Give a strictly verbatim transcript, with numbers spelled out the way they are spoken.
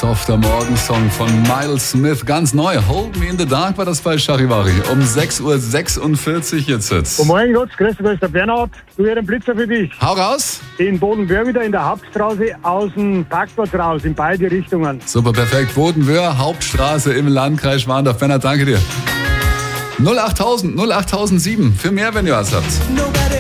Softer Morgensong von Miles Smith, ganz neu. Hold Me in the Dark war das bei Charivari. Um sechs Uhr sechsundvierzig jetzt. jetzt. Guten Morgen, Gott, grüß dich, da ist der Bernhard. Du, hier einen Blitzer für dich. Hau raus. In Bodenwöhr wieder in der Hauptstraße aus dem Parkplatz raus, in beide Richtungen. Super, perfekt. Bodenwöhr, Hauptstraße im Landkreis Schwandorf. Bernhard, danke dir. null acht null null acht null sieben für mehr, wenn ihr was habt.